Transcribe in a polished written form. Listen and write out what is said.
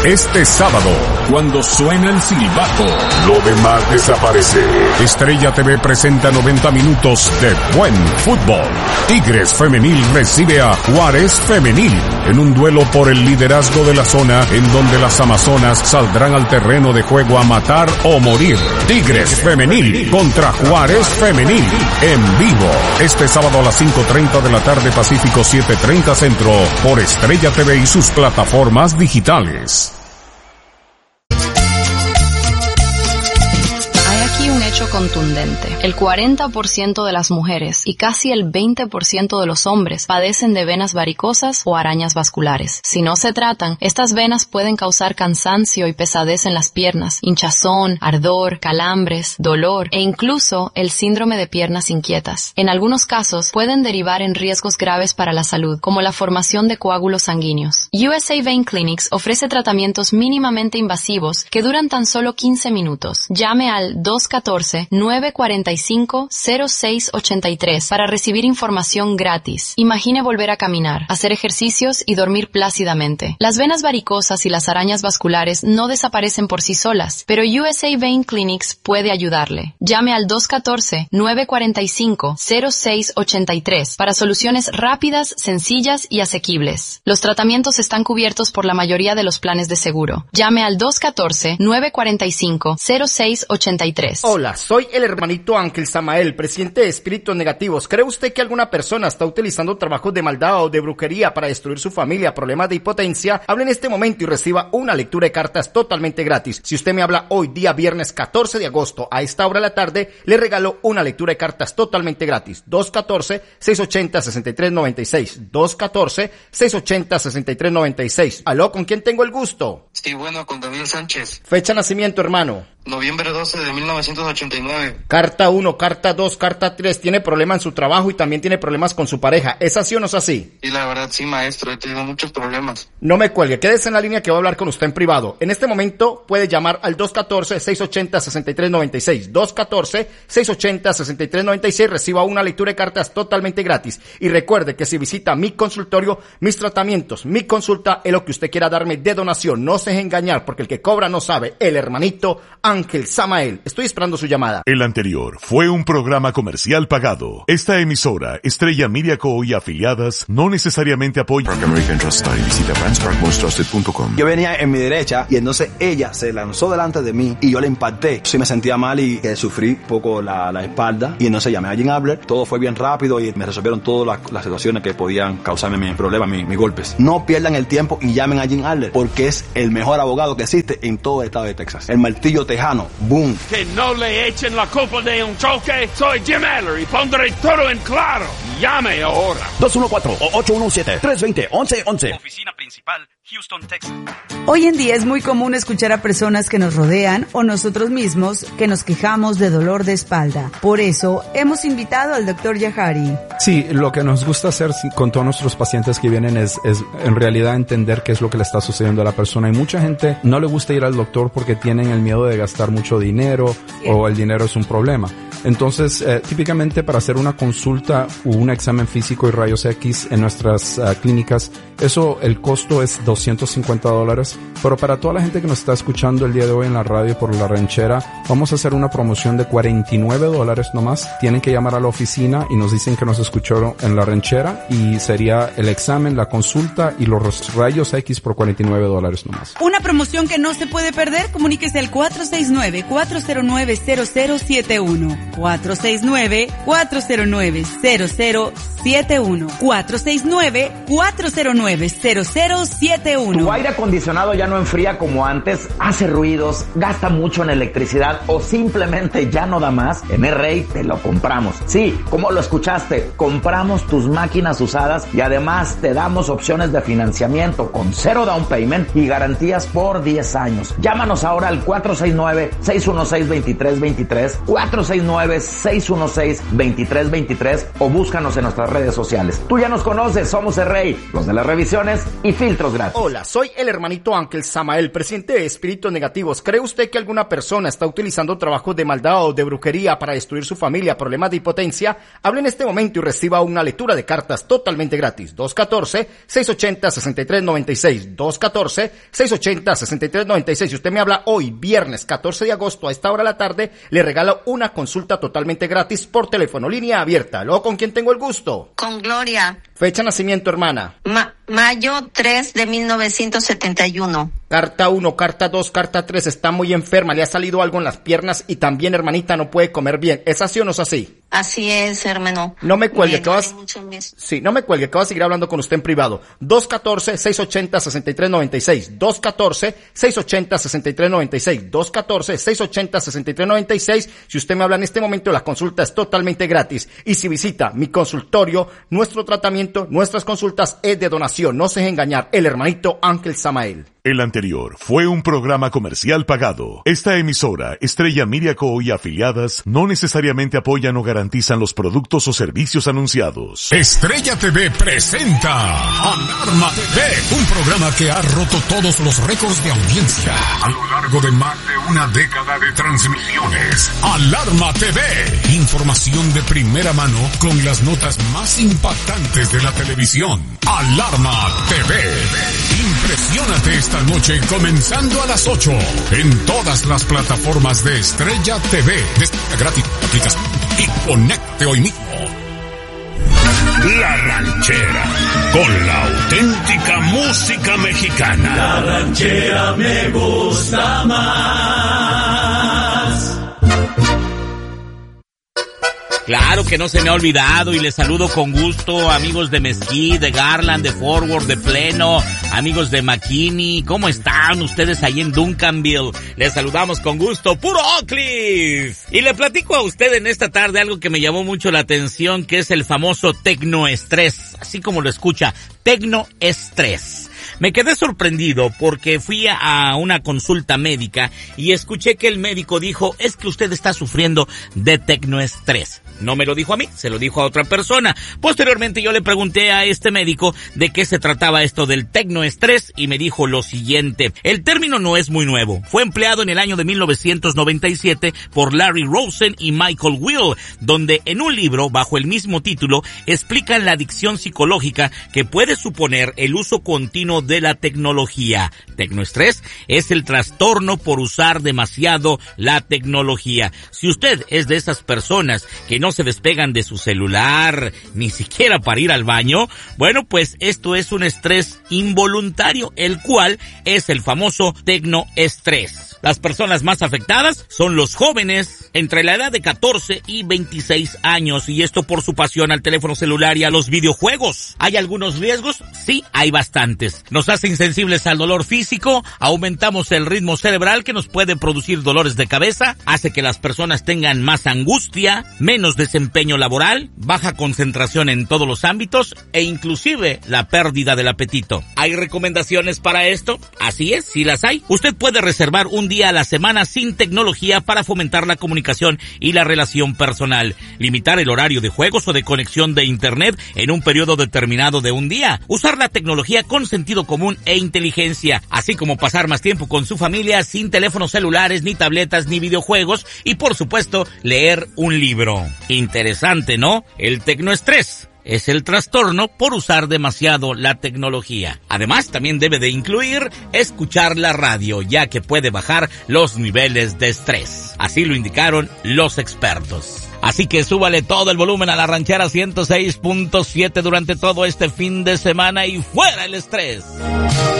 Este sábado, cuando suena el silbato, lo demás desaparece. Estrella TV presenta 90 minutos de buen fútbol. Tigres Femenil recibe a Juárez Femenil en un duelo por el liderazgo de la zona, en donde las amazonas saldrán al terreno de juego a matar o morir. Tigres Femenil contra Juárez Femenil en vivo. Este sábado a las 5:30 de la tarde Pacífico, 7:30 Centro, por Estrella TV y sus plataformas digitales. Contundente. El 40% de las mujeres y casi el 20% de los hombres padecen de venas varicosas o arañas vasculares. Si no se tratan, estas venas pueden causar cansancio y pesadez en las piernas, hinchazón, ardor, calambres, dolor e incluso el síndrome de piernas inquietas. En algunos casos pueden derivar en riesgos graves para la salud, como la formación de coágulos sanguíneos. USA Vein Clinics ofrece tratamientos mínimamente invasivos que duran tan solo 15 minutos. Llame al 214-945-0683 para recibir información gratis. Imagine volver a caminar, hacer ejercicios y dormir plácidamente. Las venas varicosas y las arañas vasculares no desaparecen por sí solas, pero USA Vein Clinics puede ayudarle. Llame al 214-945-0683 para soluciones rápidas, sencillas y asequibles. Los tratamientos están cubiertos por la mayoría de los planes de seguro. Llame al 214-945-0683. Hola, soy el hermanito Ángel Samael, presidente de Espíritus Negativos. ¿Cree usted que alguna persona está utilizando trabajos de maldad o de brujería para destruir su familia, problemas de impotencia? Hable en este momento y reciba una lectura de cartas totalmente gratis. Si usted me habla hoy, día viernes 14 de agosto, a esta hora de la tarde, le regalo una lectura de cartas totalmente gratis. 214-680-6396. 214-680-6396. ¿Aló? ¿Con quién tengo el gusto? Sí, bueno, con Daniel Sánchez. Fecha de nacimiento, hermano. Noviembre 12 de 1989. Carta 1, carta 2, carta 3. Tiene problemas en su trabajo y también tiene problemas con su pareja. ¿Es así o no es así? Y la verdad sí, maestro, he tenido muchos problemas. No me cuelgue, quédese en la línea que voy a hablar con usted en privado. En este momento puede llamar al 214-680-6396. 214-680-6396. Reciba una lectura de cartas totalmente gratis. Y recuerde que si visita mi consultorio, mis tratamientos, mi consulta es lo que usted quiera darme de donación. No se deje engañar, porque el que cobra no sabe. El hermanito Ángel Samael. Estoy esperando su llamada. El anterior fue un programa comercial pagado. Esta emisora, Estrella Media Co. y afiliadas, no necesariamente apoya. American Trust y visita brandsparkmoretrusted.com. Yo venía en mi derecha y entonces ella se lanzó delante de mí y yo le impacté. Sí me sentía mal y sufrí un poco la espalda y entonces llamé a Jim Abler. Todo fue bien rápido y me resolvieron todas las situaciones que podían causarme mis problemas, mis golpes. No pierdan el tiempo y llamen a Jim Abler porque es el mejor abogado que existe en todo el estado de Texas. El martillo tejano. Boom. Que no le echen la culpa de un choque. Soy Jim Adler y pondré todo en claro. Llame ahora. 214-817-320-1111. Oficina principal, Houston, Texas. Hoy en día es muy común escuchar a personas que nos rodean o nosotros mismos que nos quejamos de dolor de espalda. Por eso hemos invitado al Dr. Yahari. Sí, lo que nos gusta hacer con todos nuestros pacientes que vienen es en realidad entender qué es lo que le está sucediendo a la persona. Y mucha gente no le gusta ir al doctor porque tienen el miedo de gastar mucho dinero o el dinero es un problema. Entonces, típicamente para hacer una consulta o un examen físico y rayos X en nuestras clínicas, el costo es $250, pero para toda la gente que nos está escuchando el día de hoy en la radio por La Ranchera, vamos a hacer una promoción de $49 nomás. Tienen que llamar a la oficina y nos dicen que nos escucharon en La Ranchera y sería el examen, la consulta y los rayos X por $49 nomás. Una promoción que no se puede perder. Comuníquese al 469-409-0071. 469-409-0071. 469-409-0071. Tu aire acondicionado ya no enfría como antes, hace ruidos, gasta mucho en electricidad o simplemente ya no da más. En R.A. te lo compramos. Sí, como lo escuchaste, compramos tus máquinas usadas y además te damos opciones de financiamiento con 0 down payment y garantías por 10 años. Llámanos ahora al 469-616-2323, 469 809-616-2323 o búscanos en nuestras redes sociales. Tú ya nos conoces, somos el Rey, los de las revisiones y filtros gratis. Hola, soy el hermanito Ángel Samael, presidente de Espíritus Negativos. ¿Cree usted que alguna persona está utilizando trabajos de maldad o de brujería para destruir su familia, problemas de impotencia? Hable en este momento y reciba una lectura de cartas totalmente gratis. 214-680-6396. 214-680-6396. Si usted me habla hoy, viernes 14 de agosto, a esta hora de la tarde, le regalo una consulta totalmente gratis por teléfono, línea abierta. ¿Luego con quién tengo el gusto? Con Gloria. Fecha de nacimiento, hermana. Mayo 3 de 1971. Carta 1, carta 2, carta 3. Está muy enferma, le ha salido algo en las piernas y también, hermanita, no puede comer bien. ¿Es así o no es así? Así es, hermano. No me cuelgue, que vas... Sí, no me cuelgue, que vas a seguir hablando con usted en privado. 214-680-6396. 214-680-6396. 214-680-6396. Si usted me habla en este momento, la consulta es totalmente gratis. Y si visita mi consultorio, nuestro tratamiento, nuestras consultas es de donación. No se deje engañar. El hermanito Ángel Samael. El anterior fue un programa comercial pagado. Esta emisora, Estrella Media Co. y afiliadas, no necesariamente apoyan o garantizan los productos o servicios anunciados. Estrella TV presenta Alarma TV, un programa que ha roto todos los récords de audiencia a lo largo de más de una década de transmisiones. Alarma TV, información de primera mano con las notas más impactantes de la televisión. Alarma TV. Impresionate esta noche comenzando a las 8 en todas las plataformas de Estrella TV. Descarga gratis aplicación y conecte hoy mismo. La Ranchera, con la auténtica música mexicana. La ranchera me gusta más. Claro que no se me ha olvidado y les saludo con gusto, amigos de Mesquite, de Garland, de Forward, de Pleno, amigos de McKinney. ¿Cómo están ustedes ahí en Duncanville? Les saludamos con gusto, puro Oak Cliff. Y le platico a usted en esta tarde algo que me llamó mucho la atención, que es el famoso tecnoestrés, así como lo escucha, tecnoestrés. Me quedé sorprendido porque fui a una consulta médica y escuché que el médico dijo, es que usted está sufriendo de tecnoestrés. No me lo dijo a mí, se lo dijo a otra persona. Posteriormente yo le pregunté a este médico de qué se trataba esto del tecnoestrés y me dijo lo siguiente. El término no es muy nuevo. Fue empleado en el año de 1997 por Larry Rosen y Michael Will, donde en un libro bajo el mismo título explican la adicción psicológica que puede suponer el uso continuo de la tecnología. Tecnoestrés es el trastorno por usar demasiado la tecnología. Si usted es de esas personas que no se despegan de su celular, ni siquiera para ir al baño, bueno, pues esto es un estrés involuntario, el cual es el famoso tecnoestrés. Las personas más afectadas son los jóvenes entre la edad de 14 y 26 años, y esto por su pasión al teléfono celular y a los videojuegos. ¿Hay algunos riesgos? Sí, hay bastantes. Nos hace insensibles al dolor físico, aumentamos el ritmo cerebral que nos puede producir dolores de cabeza, hace que las personas tengan más angustia, menos desempeño laboral, baja concentración en todos los ámbitos e inclusive la pérdida del apetito. ¿Hay recomendaciones para esto? Así es, sí las hay. Usted puede reservar un día a la semana sin tecnología para fomentar la comunicación y la relación personal. Limitar el horario de juegos o de conexión de internet en un periodo determinado de un día. Usar la tecnología con sentido común e inteligencia, así como pasar más tiempo con su familia sin teléfonos celulares, ni tabletas, ni videojuegos y por supuesto leer un libro. Interesante, ¿no? El tecnoestrés es el trastorno por usar demasiado la tecnología. Además, también debe de incluir escuchar la radio, ya que puede bajar los niveles de estrés. Así lo indicaron los expertos. Así que súbale todo el volumen a la Ranchera 106.7 durante todo este fin de semana y ¡fuera el estrés!